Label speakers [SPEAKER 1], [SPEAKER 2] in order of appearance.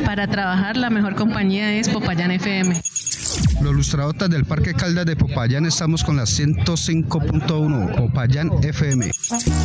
[SPEAKER 1] Para trabajar la mejor compañía es Popayán FM.
[SPEAKER 2] Los lustradotas del Parque Caldas de Popayán estamos con la 105.1 Popayán FM.